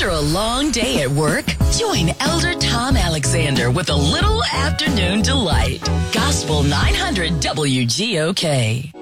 After a long day at work, join Elder Tom Alexander with a little afternoon delight. Gospel 900 WGOK.